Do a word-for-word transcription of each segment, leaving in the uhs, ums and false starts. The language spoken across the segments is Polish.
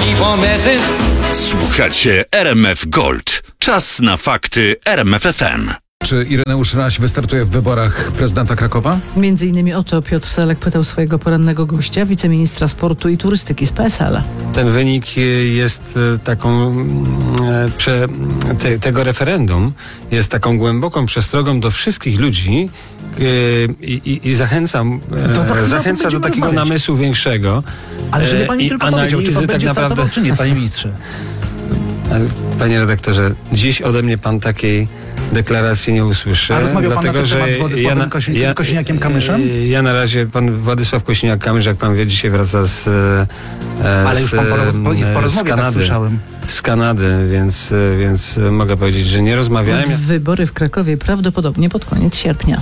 keep on messing. Słuchacie R M F Gold. Czas na fakty R M F F M. Czy Ireneusz Raś wystartuje w wyborach prezydenta Krakowa? Między innymi o to Piotr Selek pytał swojego porannego gościa, wiceministra sportu i turystyki z P S L. Ten wynik jest taką, prze, te, tego referendum jest taką głęboką przestrogą do wszystkich ludzi i, i, i zachęcam, zachęca do takiego rozmawiać. namysłu większego. Ale żeby pan mi tylko powiedział, czy pan tak będzie naprawdę, startował, czy nie, panie ministrze? Panie redaktorze, dziś ode mnie pan takiej deklaracji nie usłyszy. A rozmawiał pan dlatego, na ten temat z Władysławem ja, Kosi- ja, Kosiniakiem-Kamyszem? Ja na razie, pan Władysław Kosiniak-Kamysz, jak pan wie, dzisiaj wraca z e, Ale już pan po, roz- jest po rozmowie, tak słyszałem. Z Kanady, więc, więc mogę powiedzieć, że nie rozmawiałem. Wybory w Krakowie prawdopodobnie pod koniec sierpnia.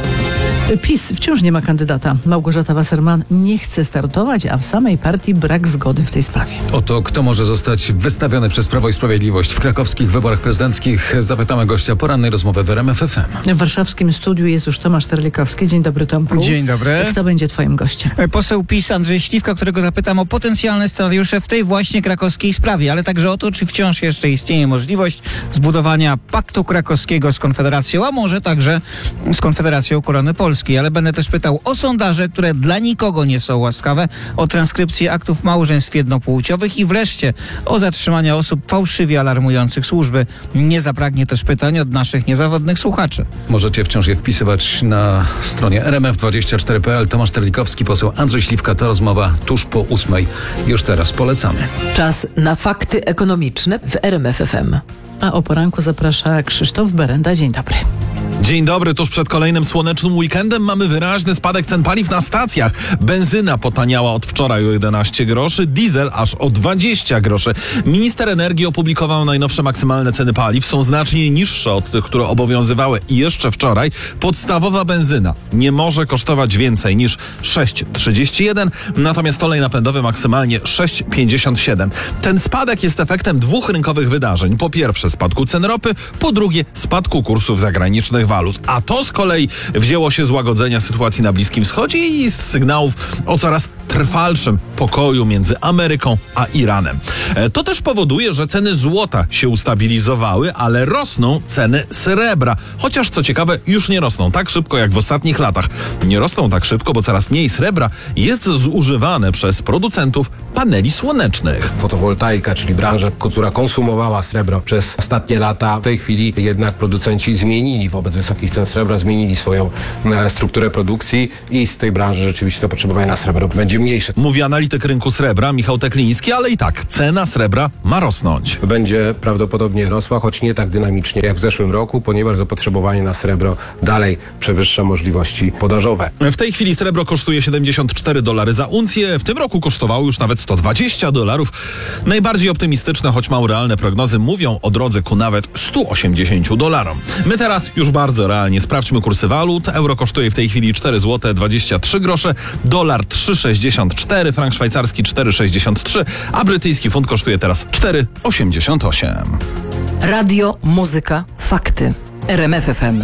PiS wciąż nie ma kandydata. Małgorzata Wasserman nie chce startować, a w samej partii brak zgody w tej sprawie. O to, kto może zostać wystawiony przez Prawo i Sprawiedliwość w krakowskich wyborach prezydenckich, zapytamy gościa porannej rozmowy w R M F F M. W warszawskim studiu jest już Tomasz Terlikowski. Dzień dobry, Tomku. Dzień dobry. Kto będzie twoim gościem? Poseł PiS Andrzej Śliwka, którego zapytam o potencjalne scenariusze w tej właśnie krakowskiej sprawie, ale także o to, czy wciąż jeszcze istnieje możliwość zbudowania paktu krakowskiego z Konfederacją, a może także z Konfederacją Korony Polskiej. Ale będę też pytał o sondaże, które dla nikogo nie są łaskawe, o transkrypcję aktów małżeństw jednopłciowych i wreszcie o zatrzymanie osób fałszywie alarmujących służby. Nie zabraknie też pytań od naszych niezawodnych słuchaczy. Możecie wciąż je wpisywać na stronie R M F dwadzieścia cztery kropka P L. Tomasz Terlikowski, poseł Andrzej Śliwka. To rozmowa tuż po ósmej. Już teraz polecamy. Czas na fakty ekonomiczne w R M F F M. A o poranku zaprasza Krzysztof Berenda. Dzień dobry. Dzień dobry, tuż przed kolejnym słonecznym weekendem mamy wyraźny spadek cen paliw na stacjach. Benzyna potaniała od wczoraj o jedenaście groszy, diesel aż o dwadzieścia groszy. Minister energii opublikował najnowsze maksymalne ceny paliw. Są znacznie niższe od tych, które obowiązywały i jeszcze wczoraj. Podstawowa benzyna nie może kosztować więcej niż sześć trzydzieści jeden, natomiast olej napędowy maksymalnie sześć pięćdziesiąt siedem. Ten spadek jest efektem dwóch rynkowych wydarzeń. Po pierwsze spadku cen ropy, po drugie spadku kursów zagranicznych walut. A to z kolei wzięło się z łagodzenia sytuacji na Bliskim Wschodzie i z sygnałów o coraz trwalszym pokoju między Ameryką a Iranem. To też powoduje, że ceny złota się ustabilizowały, ale rosną ceny srebra. Chociaż co ciekawe, już nie rosną tak szybko jak w ostatnich latach. Nie rosną tak szybko, bo coraz mniej srebra jest zużywane przez producentów paneli słonecznych. Fotowoltaika, czyli branża, która konsumowała srebro przez ostatnie lata. W tej chwili jednak producenci zmienili wobec wysokich cen srebra, zmienili swoją e, strukturę produkcji i z tej branży rzeczywiście zapotrzebowanie na srebro będzie mniejsze. Mówi analityk rynku srebra Michał Tekliński, ale i tak cena srebra ma rosnąć. Będzie prawdopodobnie rosła, choć nie tak dynamicznie jak w zeszłym roku, ponieważ zapotrzebowanie na srebro dalej przewyższa możliwości podażowe. W tej chwili srebro kosztuje siedemdziesiąt cztery dolary za uncję. W tym roku kosztowało już nawet sto dwadzieścia dolarów. Najbardziej optymistyczne, choć mało realne prognozy mówią o drodze ku nawet stu osiemdziesięciu dolarom. My teraz już bardzo realnie sprawdźmy kursy walut. Euro kosztuje w tej chwili cztery złote dwadzieścia trzy grosze, dolar trzy sześćdziesiąt cztery, frank szwajcarski cztery sześćdziesiąt trzy, a brytyjski funt kosztuje teraz cztery osiemdziesiąt osiem. Radio, muzyka, fakty. R M F F M.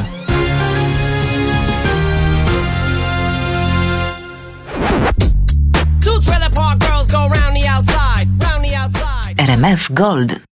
R M F Gold.